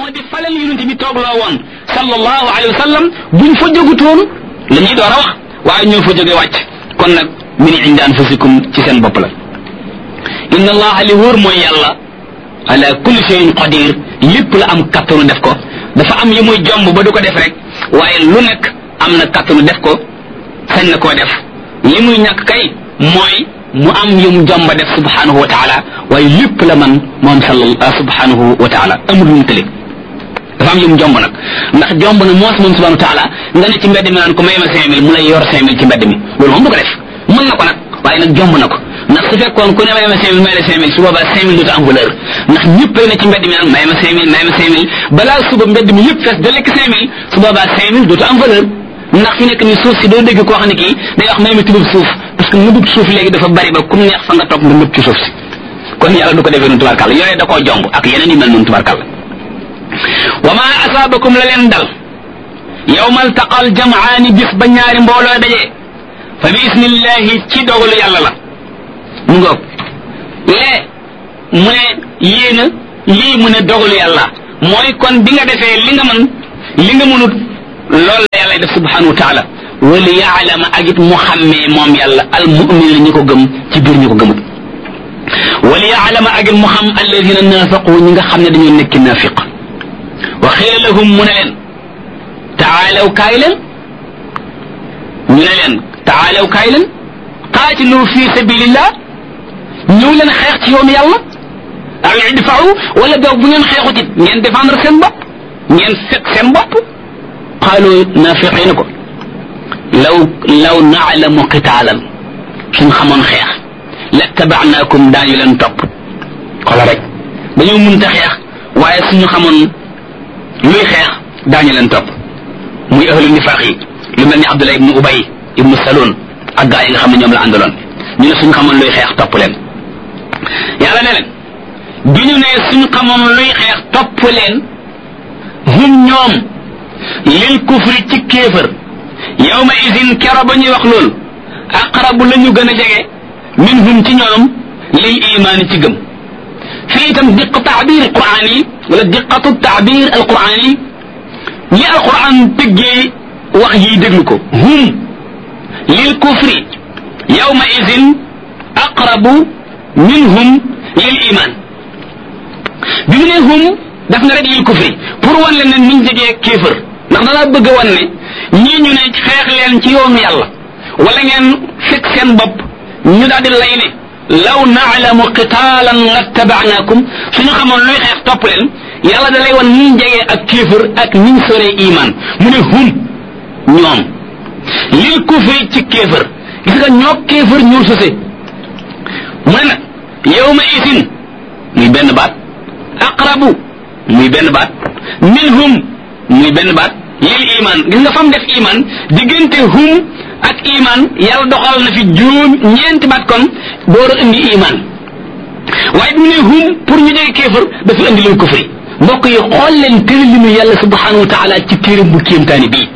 moo di falal yonent bi toogloo woon sallallahu alayhi wa sallam buñ fa jógutoon la ñuy door a wax waaye ñoo fa jóge wàcc kon nag min indi anfusikum ci seen bopp la inna allaha li wóor mooy yàlla ala kulli shay'in qadir lépp la am kattanu def ko dafa am yi muy jomb ba du ko def rek waaye lu nekk am na kattanu def ko sañ na koo def li muy ñàkk kay mooy mu am yum jomba def subhanahu wa taala waaye lépp la man moom subhanahu wa taala amul lu mu tële dafa am yum jomb nag ndax jomb na moos moom subhanahu wa taala nga ne ci mbedd mi naan ko may ma 5000 mu lay yor 5000 ci mbedd mi loolu moom du ko def mën na ko nag waaye nag jomb na ko ndax su fekkoon ku ne may ma 5000 may la 5000 su boobaa 5000 dootu am valeur ndax ñëpp na ci mbedd mi naan may ma 5000 may ma 5000 balaa suba mbedd mi yëpp fees da lekk 5000 su boobaa 5000 dootu am valeur ndax fi nekk ni suuf si doo dégg koo xam ne kii day wax may ma tubub suuf parce que nëbub suuf léegi dafa bari ba kum neex fa nga toog nga nëb ci suuf si kon yàlla du ko defee noonu tubarkàlla yooyu da koo jomb ak yeneen yu mel noonu tubarkàlla wa ma asaabakum la leen dal yawmal taqal jamaani bis ba ñaari mbooloo dajee fa bi isnillahi ci dogalu yàlla la mu ngoog lee mu ne yéena lii mu ne dogalu yàlla mooy kon bi nga defee li nga mën li nga mënut loolu la yàlla def subhanahu wa taala wali yaalama ak it mu xàmmee moom yàlla al mu'min ñi ko gëm ci biir ñi ko gëmut wali yaalama ak it mu xam alladina naafaqu ñi nga xam ne dañoo nekki naafiq wa xiila lahum mu ne leen taalaw kaay leen ñu ne leen taalaw kaay leen qaatilu fi sabilillah ñëw leen xeex ci yoonu yàlla aw idfa'u wala boog bu ngeen xeexut it ngeen défendre seen bopp ngeen fekk seen bopp qaalu naafiqiina ko law naalamu qitaalan suñ xamoon xeex lattaba'naakum daañu leen topp xola rek dañoo mënta xeex waaye suñu xamoon luy xeex daañu leen topp muy ahlu nifaaq yi lu mel ni Abdullah ibnu Ubay ibnu Salul ak gaa yi nga xam ne ñoom la àndaloon ñu ne suñu xamoon luy xeex topp leen yàlla ne leen bi ñu ne suñu xamoon luy xeex topp leen hum ñoom lil kufri ci kéefër yawma izin kero ba ñuy wax loolu aqrabu la ñu gën a jege minhum ci ñoom lil imaani ci gëm fii itam diq taabir alquran yi wala diqatu taabir alquran yi ñi alquran tëggee wax yi déglu ko hum lil kufri yawma izin aqrabu minhum lil iman bi mu ne hum daf na rek lil kufri pour wan leen ne niñ jegee kéefër ndax danaa bëgg a wan ne ñii ñu ne xeex leen ci yoonu yàlla wala ngeen fekk seen bopp ñu daal di lay ne law naalamu qitaalan lattaba'naakum suñu xamoon luy xeex topp leen yàlla da lay wan niñ jegee ak kéefër ak niñ soree iman mu ne hum ñoom lil kufri ci kéefër gis nga ñoo kéefër ñoo sose mu ne nag yawma isin muy benn baat aqrabu muy benn baat minhum muy benn baat lil iman gis nga fam def iman diggante hum ak iman yàlla doxal na fi juróom ñeenti baat kon door a indi iman waaye bi mu ne hum pour ñu jege kéefër dafa indi lil kufri mbokk yi xool leen tëralinu yàlla subhanahu wa taala ci téere bu kéemtaani bii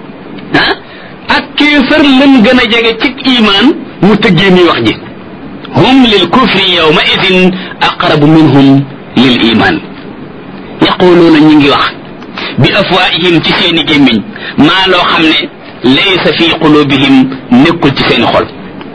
ah ak kéefër lan gën a jege ci iman mu tëggee mi wax ji hum lil kufri yawma idin aqrabu minhum lil iman yaquluuna ñi ngi wax bi afwaahihim ci seeni gémmiñ maa loo xam ne laysa fi qulubihim nekkul ci seeni xol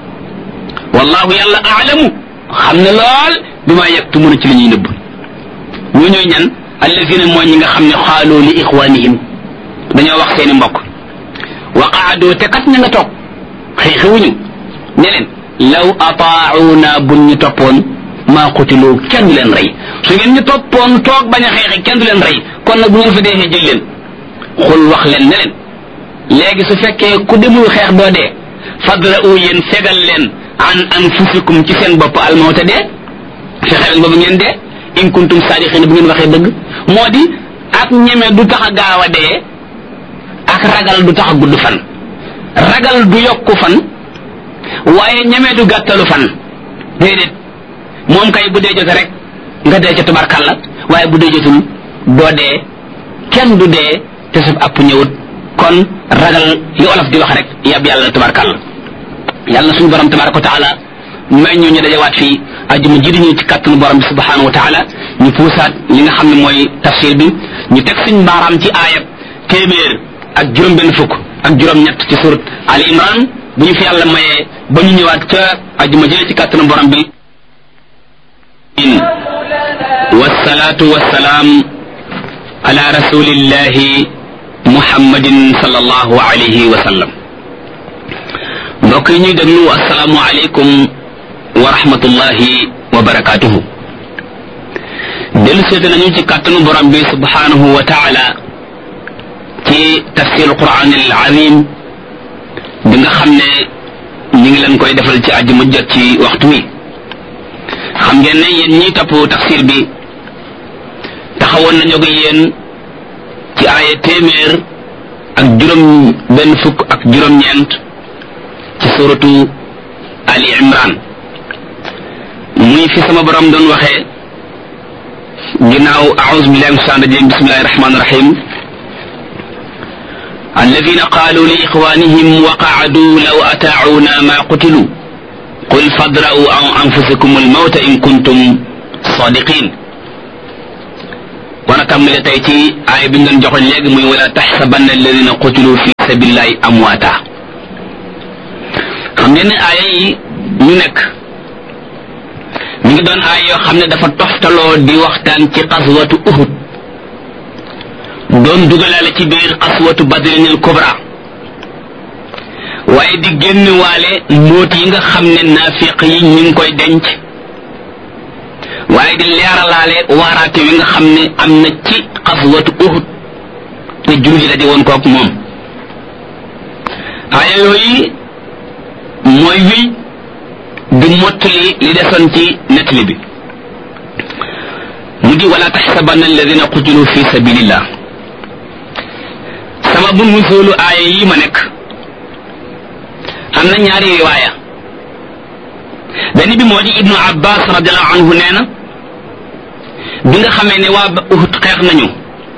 wallahu yàlla aalamu xam ne lool bi maa yaktumuna ci li ñuy nëbb ñu ñooy ñan allazina mooy ñi nga xam ne xaaloo li ixwanihim dañoo wax seeni mbokk wa qaadoo te kat ña nga toog xewuñu ne leen law ataauna buñ ñu toppoon maa qutiloo kenn du leen rey su ngeen ñu toppoon toog bañ a xeexi kenn du leen rey kon nag bu ngeen fa deexee jël leen xul wax leen ne leen léegi su fekkee ku demul xeex doo dee fadra'u yéen fegal leen an anfusikum ci seen bopp almawta dee fexe leen ba bu ngeen dee in kuntum saadiqina bu ngeen waxee dëgg moo di ak ñeme du tax a gaaw a dee ak ragal du tax a gudd fan ragal du yokku fan waaye ñeme du gàttalu fan déedéet moom kay bu dee jote rek nga dee ca tubarkalla waaye bu dee jotul doo dee kenn du dee te sab app ñëwut kon ragal li olof di wax rek yab yàlla tubarkalla yàlla na suñu borom tabaraka wa taala may ñu dajawaat fii ajuma ji di ñëw ci kàttanu borom bi subhanahu wa taala ñu puusaat li nga xam ne mooy tafsir bi ñu teg suñ mbaaraam ci aayab téeméer ak juróom-benn fukk ak juróom-ñett ci surat al imran bu ñu fi yàlla mayee ba ñu ñëwaat ca ajuma ji ci kàttanu borom bi wasalaatu wasalaam ala rasulillahi muhammadin sallallahu alayhi wa sallam. mbokk yi ñuy déglu asalaamu aleykum wa rahmatullahi wa barakatuhu. dellu seete nañu ci kàttanu borom bi subhanahu wa taala ci tafsir alquran al azim bi nga xam ne ñu ngi leen koy defal ci àjjuma jot ci waxtu wi. xam ngeen ne yéen ñiy topp tafsir bi taxawoon nañu ak yéen ci aaya téeméer ak juróom benn fukk ak juróom-ñeent ci suratu ali imran muy fi sama borom doon waxee ginnaaw a'udhu billahi minash shaytanir rajim bismillahir rahmanir rahim alladhina qalu li ikhwanihim wa qa'adu law ata'una ma qutilu qul fadra'u an anfusikum al-mawta in kuntum sadiqin. kon a tàmbale tey ci aaya bi ñu doon joxoon léegi muy wala taxsabanna alladhina qutilu fi sabilillahi amwaata. xam ngeen ne aaya yi ñu nekk mi ngi doon aaya yoo xam ne dafa toftaloo di waxtaan ci qaswatu Uhud doon dugalaale ci biir qaswatu Badrin al kubra waaye di génn waale mbóot yi nga xam ne naafiq yi ñu ngi koy denc waaye di leeralaale waaraate wi nga xam ne am na ci qaswatu Uhud te jullit yi daje woon kook moom. aaya yooyu mooy wi di mottali li desoon ci nettali bi mu di wala taxsabanna alladina qutilu fi sabilillah. sababu nuzulu aaya yi ma nekk am na ñaari riwaaya. benn bi moo di ibnu abbas radiallahu anhu nee na bi nga xamee ne waa Uhud xeex nañu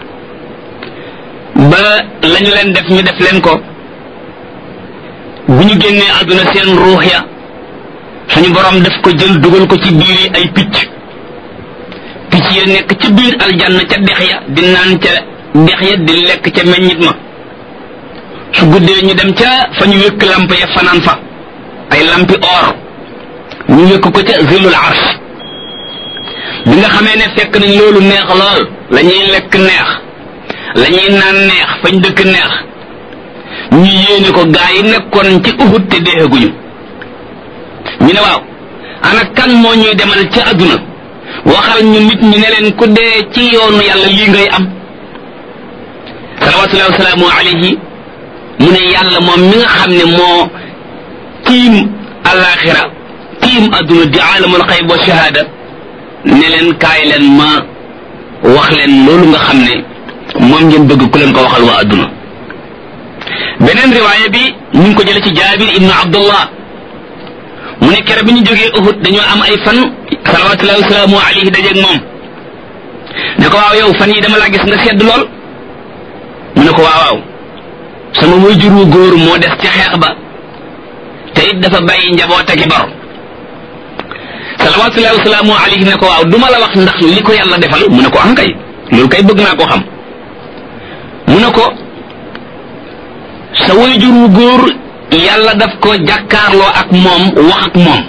ba lañu leen def ñu def leen ko bu ñu génnee àdduna seen ruux ya suñu borom daf ko jël dugal ko ci biir ay picc ya nekk ci biir aljanna ca dex ya di naan ca dex ya di lekk ca meññit ma su guddee ñu dem ca fa ñu wékk lamp ya fanaan fa ay lampi or ñu wékk ko ca zillul arsh. bi nga xamee ne fekk nañ loolu neex lool la ñuy lekk neex la ñuy naan neex fañ dëkk neex ñu yéene ko gaa yi nekkoon ci Uhud te deexaguñu ñu ne waaw ana kan moo ñuy demal ci àdduna waxal ñu nit ñi ne leen ku dee ci yoonu yàlla lii ngay am. salawatullahi wa salaamu alayhi mu ne yàlla moom mi nga xam ne moo tiim alaxira tiim àdduna di aalamul xayb wa shahaada ne leen kaay leen ma wax leen loolu nga xam ne moom ngeen bëgg ku leen ko waxal waa àdduna. beneen riwaaya bi ñu ngi ko jële ci Jaabir ibnu Abdullah mu ne kere bi ñu jógee Uhud dañoo am ay fan salawatullahi wa salaamu alayhi dajeeg moom ne ko waaw yow fan yi dama laa gis nga sedd lool mu ne ko waaw sama waajur wu góor moo des ci xeex ba te it dafa bàyyi njaboot ak i bor. salawatullahi wa salaamu alayhi ne ko waaw duma la wax ndax li ko yàlla defal mu ne ko am kay loolu kay bëgg naa ko xam. mu ne ko sa waajur wu góor yàlla daf ko jàkkaarloo ak moom wax ak moom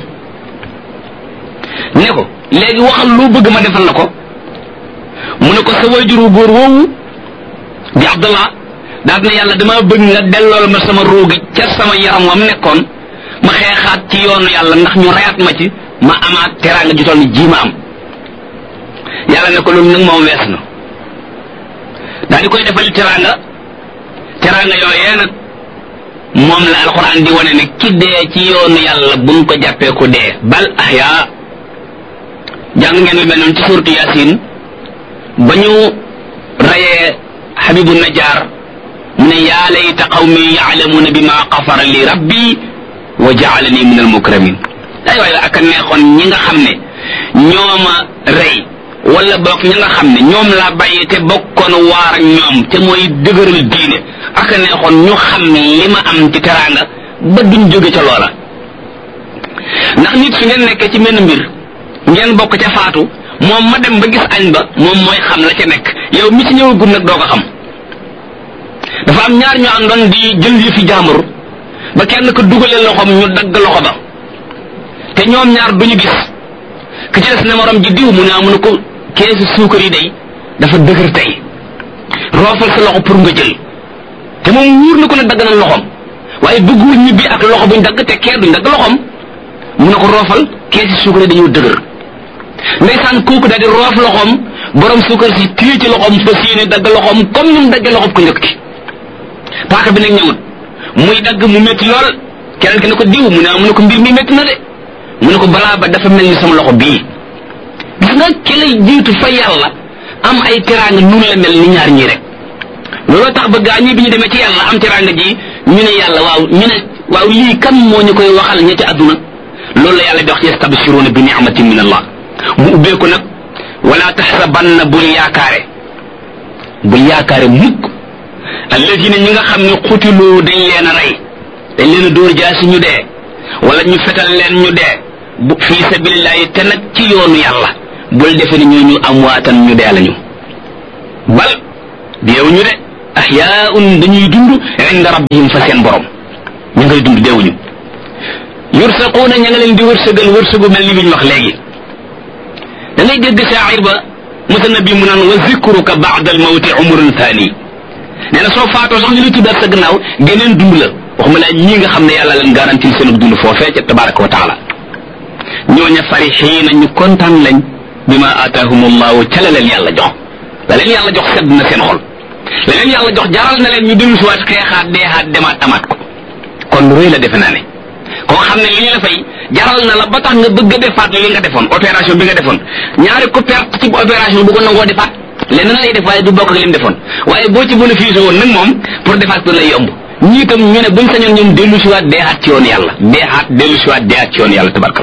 ne ko léegi waxal loo bëgg ma defal la ko. mu ne ko sa waajur wu góor woowu di Abdullah daal ne yàlla dama bëgg nga dellool ma sama ruugi ca sama yaram wam nekkoon ma xeexaat ci yoonu yàlla ndax ñu reyaat ma ci ma amaat teraanga ju toll ni ji ma am. yàlla ne ko loolu nag moom wees na daal di koy defal teraanga yooyee nag moom la alxuraan di wane ne ki dee ci yoonu yàlla buñ ko jàppee ko dee bal ahyaa. jàng ngeen lu mel noonu ci suuratu Yaasin ba ñu rayee Habibu Najjar mu ne yaa layta qawmi ya'lamuuna bimaa ghafara li rabbi wa ja'alani min al-mukramin. ay waay la ak a neexoon ñi nga xam ne ñooma rey wala boog ñi nga xam ne ñoom laa bàyyi te bokkoon waar ak ñoom te mooy dëgëral diine ak a neexoon ñu xam li ma am ci teraanga ba duñ jóge ca loola. ndax nit su ngeen nekkee ci menn mbir ngeen bokk ca faatu moom ma dem ba gis añ ba moom mooy xam la ca nekk yow mi ci ñëwagul nag doo ko xam. dafa am ñaar ñu àndoon di jël yëfi jàmbur ba kenn ko dugalee loxoom ñu dagg loxo ba te ñoom ñaar duñu gis ki ci des ne morom ji diw mu ne ko keesu suukar yi day dafa dëgër tey roofal sa loxo pour nga jël te moom wóor na ko ne dagg na loxoom waaye bëggul ñibbi ak loxo buñ dagg te kee duñ dagg loxoom mu ne ko roofal keesi suukar yi dañoo dëgër ndeysaan kooku daal di roof loxoom borom suukar si téye ci loxoom fas yéene dagg loxoom comme ni mu daggee loxoom ko njëkk ki paaka bi nag ñëwut muy dagg mu métti lool keneen ki ne ko diw mu ne ko mbir mi métti na de mu ne ko balaa ba dafa mel ni sama loxo bii gis nga ki lay jiitu fa yàlla am ay teraanga nun la mel ni ñaar ñii rek looloo tax ba gaa ñi bi ñu demee ci yàlla am teraanga ji ñu ne yàlla waaw lii kan moo ñu koy waxal ña ci àdduna loolu la yàlla di wax ci yastabshiruuna bi ni'matin min allah mu ubbeeku nag wala taxsabanna bul yaakaare mukk alladina ñi nga xam ne xutiloo dañ leen a rey dañ leen a dóor jaasi ñu dee wala ñu fetal leen ñu dee bu fii sabilillahi te nag ci yoonu yàlla bul defe ne ñooñu amwaatan ñu dee lañu bal deewuñu de ahyaun dañuy dund inda rabbihim fa seen borom ñu ngay dund deewuñu yursaquuna ña nga leen di wërsëgal wërsëgu mel ni bi ñu wax léegi da ngay dégg shaa'ir ba mutanabbi mu naan wa zikruka ba'da al-mawti umrun thani nee na soo faatoo sax ñu lay tuddaat sa gannaaw geneen dund la waxuma laa ñii nga xam ne yàlla leen garantil seen dund foofee ca tabaraka wa taala ñooña farixiina ñu kontaan lañ bima aataahumullahu ca la leen yàlla jox la leen yàlla jox sedd na seen xol la leen yàlla jox jaral na leen ñu dellu si waat xeexaat deexaat demaat amaat ko kon lu rëy la defe naa ne koo xam ne li ñu la fay jaral na la ba tax nga bëgg a defaat li nga defoon opération bi nga defoon ñaari ko perte ci opération bu ko nangoo defaat lenn lay def waaye du bokk ak li mu defoon waaye boo ci bénéfice woon nag moom pour defaat ko lay yomb ñii itam ñu ne buñ sañoon ñoom dellu si waat deexaat ci yoon yàlla dellu si waat deexaat ci yoon yàlla tabarkal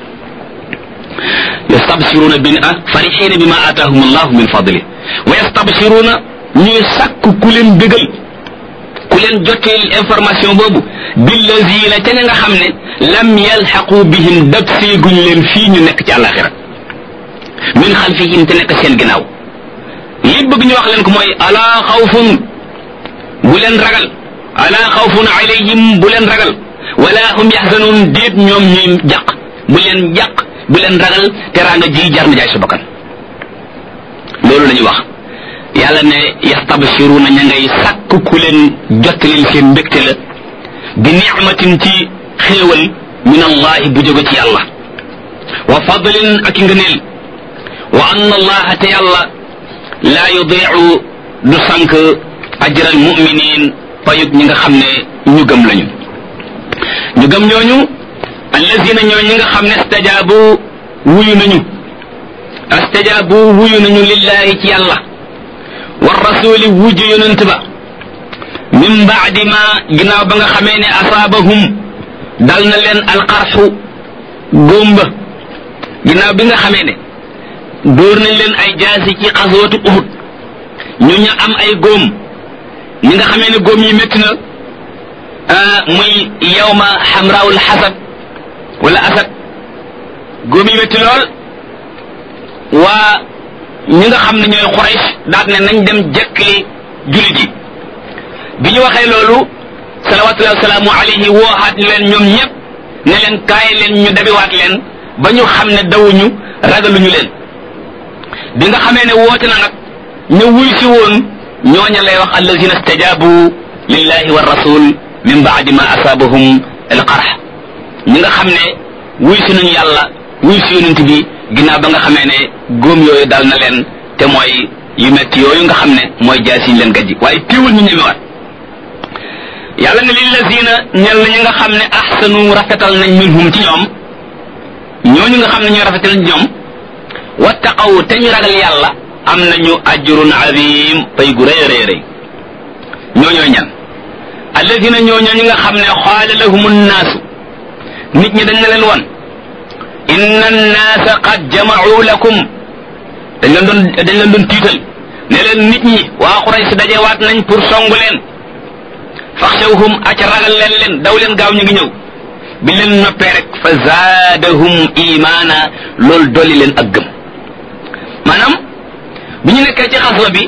yastabsiruna farixiina bima aataahum allahu min fadli wa yastabsiruna ñuy sàkk ku leen bégal ku leen jotteel information boobu billazina ca nga xam ne lam yalxaqu bihim dab seeguñ leen fii ñu nekk ci àllaxira min xalfihim te nekk seen ginnaaw li bëgg ñu wax leen ko mooy alaa xawfun bu leen ragal alaa xawfun alayhim bu leen ragal wala hum yaxzanun déet ñoom ñuy jàq bu leen jàq bu leen ragal teraanga ji jar na jaay sa bakkan loolu la ñuy wax yàlla ne yastabshiruna ña ngay sàkk ku leen jottalil seen mbégte la bi ni'matin ci xéewal min allahi bu jóge ci yàlla wa fadlin ak ngëneel wa anna allaha te yàlla laa yudiicu du sànk ajral muminin payug ñi nga xam ne ñu gëm lañu ñu gëm ñooñu allazina ñoo ñi nga xam ne astajaabu wuyu nañu lillahi ci yàlla war rasuli wujju yonent ba min baadi ma ginnaaw ba nga xamee ne asaabahum dal na leen alqarxu góom ba ginnaaw bi nga xamee ne dóor nañ leen ay jaasi ci xaswatu Uhud ñu ña am ay góom ñi nga xamee ne góom yi métti na muy yawma xamraawul xasad wala asad góom yi métti lool waa ñi nga xam ne ñooy Quraysh daat ne nañ dem jekkli jullit yi bi ñu waxee loolu salawatullahi wasalaamu alayhi wooxaat leen ñoom ñëpp ne leen kaay leen ñu dabiwaat leen ba ñu xam ne dawuñu ragaluñu leen bi nga xamee ne woote na nag ñu wuy si woon ñooña lay wax allazina stajabu lillahi wa rasul min baadi ma asaabahum alqarx ñi nga xam ne wuy si nañu yàlla wuy si yonent bi ginnaaw ba nga xamee ne góom yooyu dal na leen te mooy yu metti yooyu nga xam ne mooy jaasi leen gajji waaye téewul ñu ñemewaat yàlla ne lillazina ñel na ñi nga xam ne ahsanu rafetal nañ minhum ci ñoom ñooñu nga xam ne ñooy rafetal ci ñoom wattaqaw te ñu ragal yàlla am nañu ajrun azim pay gu rëy a rëy rëy ñooñooy ñan alladina ñooñoo ñi nga xam ne qaala lahum nnaasu nit ñi dañ na leen woon inna nnaasa qad jama'u lakum dañ leen doon tiital ne leen nit ñi waa Quraysh dajewaat nañ pour songu leen faxshawhum aca ragal leen daw leen gaaw ñu ngi ñëw bi leen noppee rek fa zaadahum imaana loolu dolli leen ak gëm maanaam bi ñu nekkee ci xaswa bi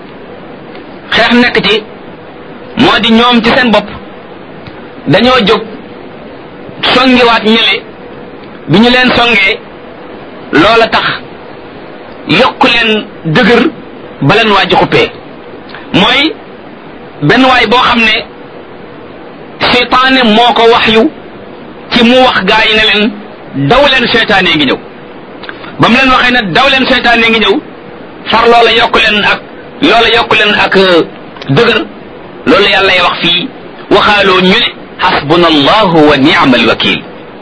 xeex nekk ci moo di ñoom ci seen bopp dañoo jóg songiwaat ñële bi ñu leen songee loola tax yokk leen dëgër ba leen waa ji xuppee mooy benn waay boo xam ne seytaane moo ko waxyu ci mu wax gaa yi ne leen daw leen seytaane ngi ñëw ba mu leen waxee ne daw leen seytaane ngi ñëw far loola yokk leen ak dëgër loolu yàlla lay wax fii waxaaloo ñu ne xasbuna allahu wa ni'mal wakil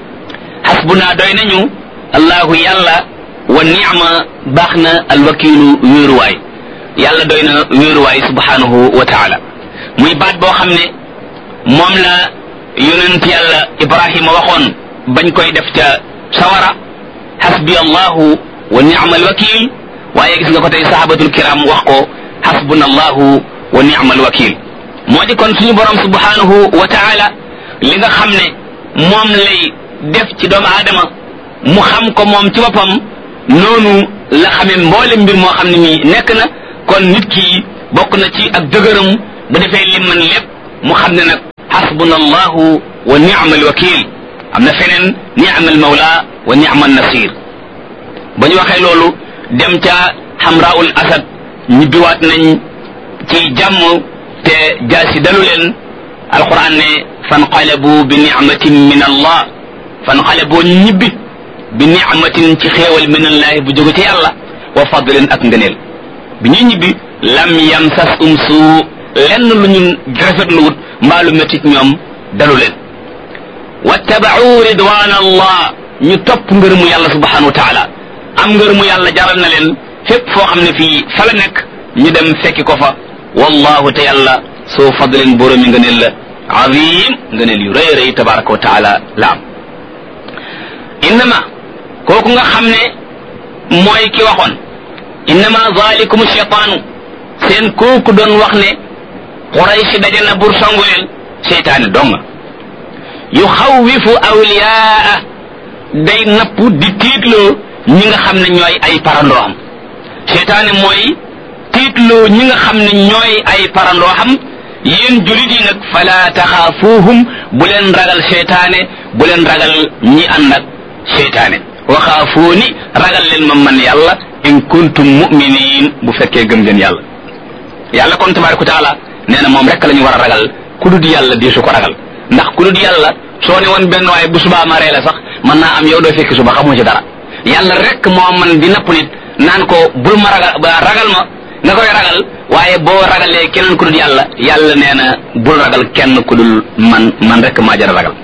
xasbuna doy nañu allahu yàlla wa ni'ma baax na alwakilu wéeruwaay yàlla doy na wéeruwaay subhanahu wa taala muy baat boo xam ne moom la yonent yàlla ibrahima waxoon bañ koy def ca sawara xasbi allahu wa ni'mal wakil waaye gis nga ko tey sahabatul kiram wax ko xasbuna allahu wa ni'mal wakil moo di kon suñu borom subhanahu wa taala li nga xam ne moom lay def ci doomu aadama mu xam ko moom ci boppam noonu la xamee mboole mbir moo xam ne mi nekk na kon nit ki bokk na ci ak dëgëram bu defee lim man lépp mu xam ne nag xasbuna allahu wa ni'mal wakil am na feneen ni'mal mawla wa ni'mal nasir ba ñu waxee loolu dem ca xamraul asad ñibbiwaat nañ ci jàmm te jaasi dalu leen alquran ne fanqalabu bi ni'matin min allah fanqalabu ñibbi bi ni'matin ci xéewal min allah bu jóge ci yàlla wa fadlin ak ngëneel bi ñuy ñibbi lam yamsas suu lenn lu ñu rafetluwut mbaa lu métti ñoom dalu leen wattaba'u ridwan allah ñu topp ngërëmu yàlla subhanahu wa taala am ngërëmu yàlla jaral na leen fépp foo xam ne fii fa la nekk ñu dem fekki ko fa wallahu te yàlla soo fadlin boromi ngëneel la azim ngëneel yu rëy rëy tabaraka wa taala la am innama kooku nga xam ne mooy ki waxoon innama zalikum shaytaanu seen kooku doon wax ne Quraysh daje na bur songu leen seytaane dong yuxawwifu awliyaa day napp di tiitloo ñi nga xam ne ñooy ay parandoo xam seytaane mooy tiitloo ñi nga xam ne ñooy ay parandoo xam yéen julit yi nag fala taxaafuuhum bu leen ragal seytaane bu leen ragal ñi ànd ak seytaane waxaafuuni ragal leen ma man yàlla in kuntum mu'minin bu fekkee gëm ngeen yàlla yàlla kon tabaraka wa taala nee na moom rek la ñu war a ragal ku dul yàlla di su ko ragal ndax ku dul yàlla soo ne woon benn waaye bu subaa ma ree la sax mën naa am yow doo fekki suba xamoo ci dara yàlla rek moo man di napp nit naan ko bul ma ragal ma nga koy ragal waaye boo ragalee keneen ku dul yàlla yàlla nee na bul ragal kenn ku dul man rek maa jar a ragal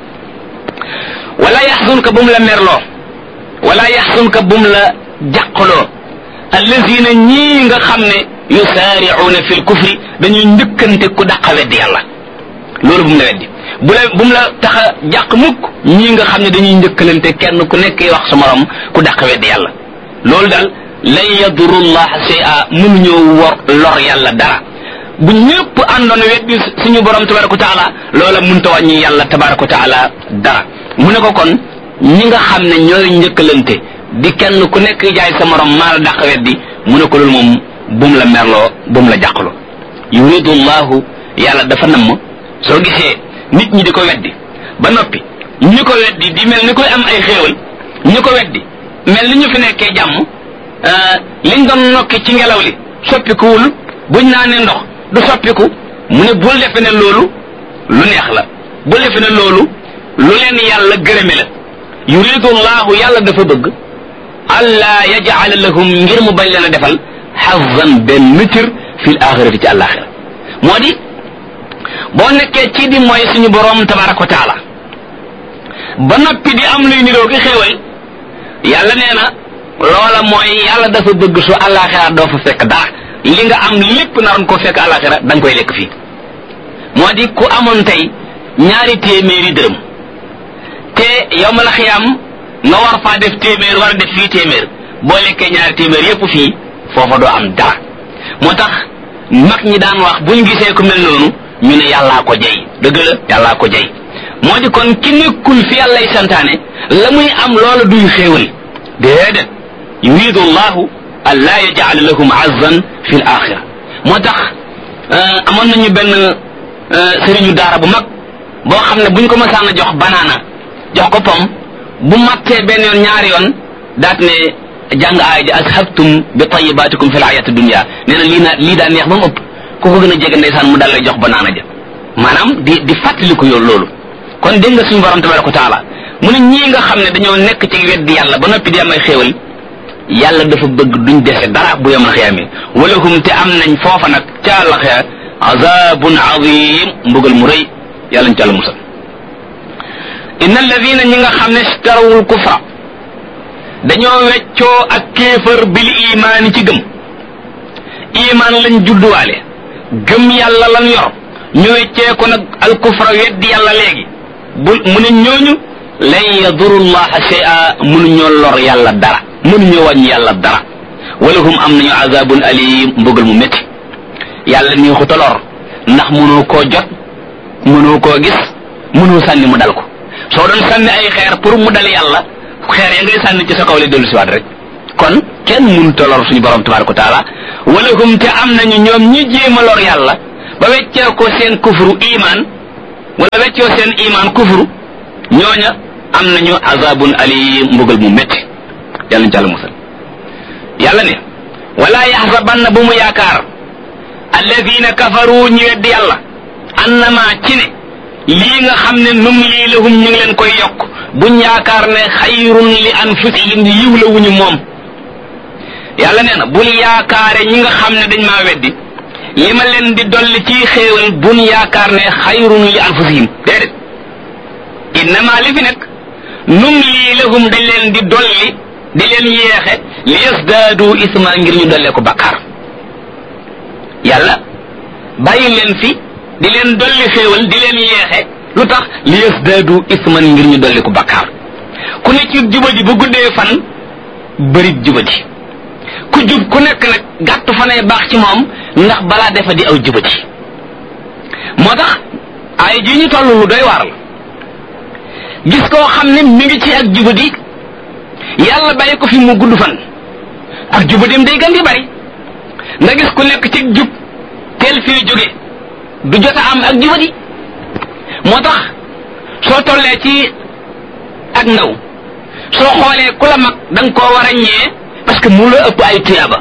wala yaxzunka bum la merloo wala yaxzunka bum la jàqloo allazina ñii nga xam ne yusaari'uuna fil kufri dañuy njëkkante ku dàqa weddi yàlla loolu bum la weddi bum la tax a jàq mukk ñii nga xam ne dañuy njëkkalante kenn ku nekk wax sa morom ku dàqa weddi yàlla loolu daal lan yadurullaha shay'a mënuñoo lor yàlla dara bu ñëpp àndoon weddi suñu borom tabaraka wa taala loola mënta wàññi yàlla tabaraka wa taala dara mu ne ko kon ñi nga xam ne ñooy njëkkalante di kenn ku nekk jaay sa morom maa la dàq weddi mu ne ko loolu moom bum la merloo bum la jàqloo yuridu llahu yàlla dafa namm soo gisee nit ñi di ko weddi ba noppi ñi ko weddi di mel ni koy am ay xéewal ñi ko weddi mel ni ñu fi nekkee jàmm liñ doon nokki ci ngelaw li soppikuwul buñ naa ne ndox du soppiku mu ne bul defe ne loolu lu neex la bul defe ne loolu lu leen yàlla gërëme la yuridu llahu yàlla dafa bëgg alla yaj'ala lahum ngir mu bañ leen a defal xazan benn cër fil axirati ci àllaaxira moo di boo nekkee ci di mooy suñu boroom tabaraka wa taala ba noppi di am luy niroo gi xéewal yàlla nee na loola mooy yàlla dafa bëgg su àllaaxira doo fa fekk dara li nga am lépp naroon ko fekk àllaaxira da nga koy lekk fii moo di ku amoon tey ñaari téeméeri dërëm te yow ma la xiyaam nga war faa def téeméer war a def fii téeméer boo lekkee ñaari téeméer yépp fii foofa doo am dara moo tax mag ñi daan wax buñ gisee ku mel noonu ñu ne yàllaa ko jey dëgg la yàllaa ko jey moo di kon ki nekkul fi yàllay santaane la muy am loola duy xéewal déedéet yuridu llahu an laa yaj'ala lahum azzan fi l axira moo tax amoon nañu benn sëriñu daara bu mag boo xam ne buñ ko mësaan a jox banaana jox ko pom bu mattee benn yoon ñaari yoon daat ne jàng aaya ji ashabtum bi tayyibatikum fil hayati dunya nee na lii daa neex ba mu ëpp ku ko gën a jege ndeysaan mu dal lay jox banaana ja maanaam di fàttaliku yoon loolu kon dégg nga suñu borom tabaraka wa taala mu ne ñii nga xam ne dañoo nekk ci weddi yàlla ba noppi di am ay xéewal yàlla dafa bëgg duñ dese dara bu yemal xiyaamee walahum te am nañ foofa nag ca àllaxira azabun azim mbugal mu rëy yàlla ñu ci àlla musal inna alladina ñi nga xam ne starawul kufra dañoo weccoo ak kéefër bil imaani ci gëm imaan lañ judduwaale gëm yàlla lan yor ñu weccee ko nag al kufra weddi yàlla léegi bu mu ne ñooñu lan yadurullaha shay'a mënuñoo lor yàlla dara mënuñoo wàññi yàlla dara walahum am nañu azabun alim mbugal mu métti yàlla nii xuta lor ndax mënoo koo jot mënoo koo gis mënoo sànni mu dal ko soo doon sànni ay xeer pour mu dal yàlla xeer ya ngay sànni ci sa kaw lay dellu siwaat rek kon kenn mënut a lor suñu borom tabaraka wa taala walahum te am nañu ñoom ñi jéem a lor yàlla ba weccee ko seen kufru iman wala weccoo seen iman kufru ñooña am nañu azabun alim mbugal mu métti yàlla ñu ci Yàlla musal yàlla ne wala yaxsabanna bu mu yaakaar alladina kafaru ñi weddi yàlla annama ci ne lii nga xam ne num lii lahum ñu ngi leen koy yokk buñ yaakaar ne xayrun li anfusihim yiw la wuñu moom yàlla nee na bul yaakaare ñi nga xam ne dañ maa weddi li ma leen di dolli ci xéewal buñ yaakaar ne xayrun li anfusihim déedéet innama li fi nekk num lii lahum dañ leen di dolli di leen yeexe li yasdaadu isma ngir ñu dollee ko bakkaar yàlla bàyyi leen fi di leen dolli xéewal di leen yeexe lu tax li yasdaadu isman ngir ñu dolli ko bakkaar ku ne ci jubadi bu guddee fan bëri jubadi ku jub ku nekk nag gàtt fanay baax ci moom ndax balaa defa di aw jubadi moo tax ay ji ñu toll lu doy waar la gis koo xam ne mi ngi ci ak jubadi yàlla bàyyi ko fi mu gudd fan ak jubadim day gën di bari nga gis ku nekk ci jub teel fii jóge du jot a am ak jubadi moo tax soo tollee ci ak ndaw soo xoolee ku la mag da nga koo war a ñee parce que mu la ëpp ay tuyaaba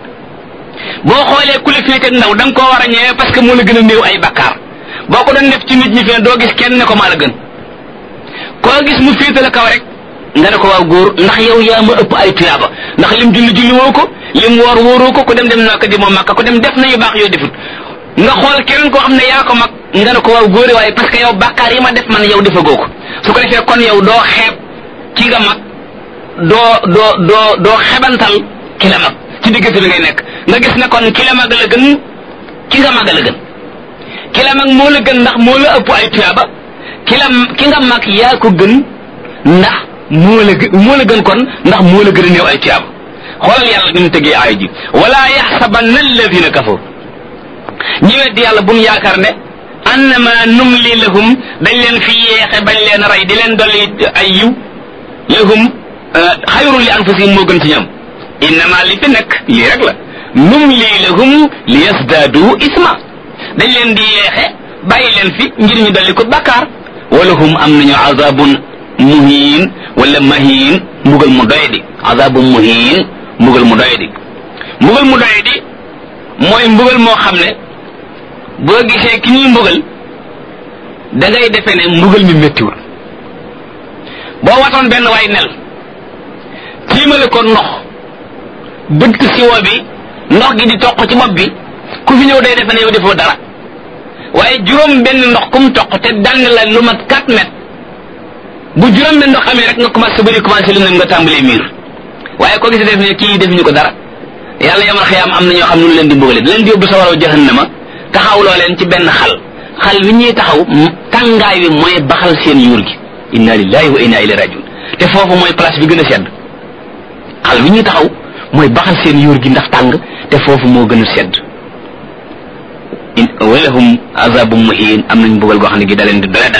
boo xoolee ku la féete ndaw da nga koo war a ñee parce que mu la gën a néew ay bakkaar boo ko doon def ci nit ñi fee doo gis kenn ne ko maa la gën koo gis mu féete la kaw rek nga ne ko waaw góor ndax yow yaa ma ëpp ay tuyaaba ndax lim julli woo ko lim woor wóoroo ko ku dem Makka di moom Makka ku dem def na yu baax yoo defut nga xool keneen koo xam ne yaa ko mag nga ne ko waaw góore waaye parce que yow bàkkaar yi ma def man yow defagoo ko su ko defee kon yow doo xeeb ki nga mag doo xebantal ki la mag ci diggante bi ngay nekk nga gis ne kon ki la mag la gën ki nga mag la gën ki la mag moo la gën ndax moo la ëpp ay tuyaaba ki nga mag yaa ko gën ndax moo la gën kon ndax moo la gën a néew ay tuyaaba xoolal yàlla ni mu tegee aaya ji wala yaxsabanna alladina kafaru ñi weddi yàlla bu mu yaakaar ne annama numli lahum dañ leen fi yeexe bañ leen rey di leen dolli ay yiw lahum xayrun li anfusihim moo gën ci ñoom innama li fi nekk lii rek la numli lahum li yasdaadu isma dañ leen di yeexe bàyyi leen fi ngir ñu dolli ko bakkaar walahum am nañu azabun muhin wala mahin mbugal mu doyadi azabun muhin mbugal mu doyadi mbugal mu doyadi mooy mbugal moo xam ne boo gisee ki ñuy mbugal da ngay defee ne mbugal mi méttiwul boo watoon benn waay nel tiimale ko ndox bëtt siwo bi ndox gi di toq ci bopp bi ku fi ñëw day defe ne yow defoo dara waaye juróom benn ndox kum toq te dàng la lu mat 4 mètres bu juróom benn ndox amee rek nga commencé bëri commencé lu ne nga tàmbalee miir waaye koo gis def ne kii defuñu ko dara yàlla yamal xiyaam am na ñoo xam ne lu leen di mbugale di leen di yóbbu sa waraw jahannama taxawloo leen ci benn xal wi ñuy taxaw tàngaay wi mooy baxal seen yuur gi inna lillahi wa inna ilayhi rajiun te foofu mooy place bi gën a sedd xal wi ñuy taxaw mooy baxal seen yuur gi ndax tàng te foofu moo gën a sedd walahum azabum muhin am nañ mbugal goo xam ne gi da leen di doledal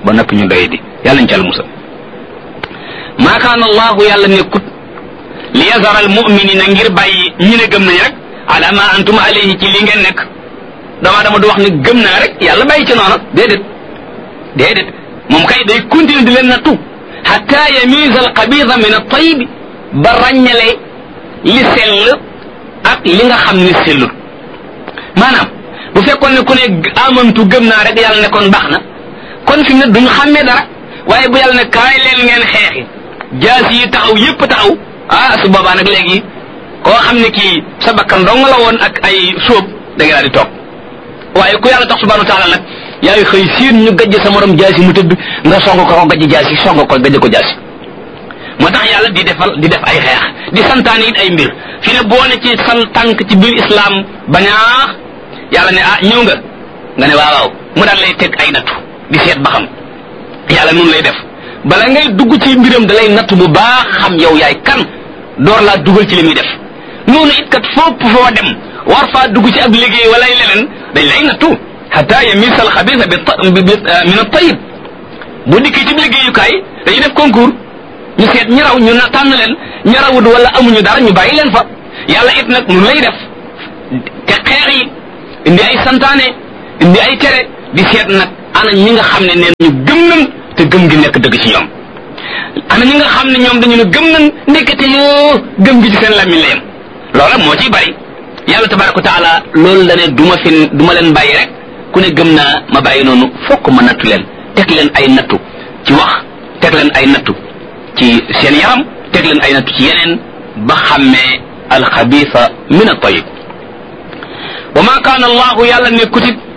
ba noppi ñu doy di yàlla ñu ci Yàlla musal maa kaana allahu yàlla nekkut li yazara al muminina ngir bàyyi ñi ne gëm nañ rek ala ma antum alayhi ci li ngeen nekk dama du wax ne gëm naa rek yàlla bàyyi ci noonu déedéet moom kay day continuer di leen nattu hatta yamiza al xabisa min at tayyib ba ràññale li sell ak li nga xam ne sellut maanaam bu fekkoon ne ku ne amantu gëm naa rek yàlla ne kon baax na kon fi ne duñu xàmmee dara waaye bu yàlla ne kaay leen ngeen xeexi jaas yi taxaw yépp taxaw su boobaa nag léegi koo xam ne kii sa bakkan dong la woon ak ay sóob da nga daal di toog waaye ku yàlla tax subhanahu wa taala nag yaay xëy siin ñu gajj sa morom jaasi mu tëdd nga song ko gajj jaasi song ko gajj ko jaasi moo tax yàlla di def ay xeex di santaane it ay mbir fi ne boo ne ci san tànk ci biir islam bañaax yàlla ne ñëw nga ne waaw mu daal lay teg ay nattu di seet ba xam yàlla noonu lay def bala ngay dugg ci mbiram da lay nattu bu baax xam yow yaay kan door laa dugal ci li muy def noonu it kat fopp foo dem war faa dugg ci ab liggéey wala leneen dañ lay nattu hatta yamisa al xabisa min at tayyib bu dikkee ci liggéeyukaay dañuy def concours ñu seet ñi raw ñu tànn leen ñi rawut wala amuñu dara ñu bàyyi leen fa yàlla it nag noonu lay def te xeex yi indi ay santaane indi ay tere di seet nag ana ñi nga xam ne neen ñu gëm nañ te gëm gi nekk dëgg ci ñoom ana ñi nga xam ne ñoom dañu ne gëm nañ ndekete yoo gëm gi ci seen làmmiñ la yem loola moo ciy bari yàlla tabaraka wa taala loolu la ne duma leen bàyyi rek ku ne gëm naa ma bàyyi noonu fokk ma nattu leen teg leen ay nattu ci wax teg leen ay nattu ci seen yaram teg leen ay nattu ci yeneen ba xàmmee alxabisa min at-tayyib wa ma kaana allahu yàlla nekkutit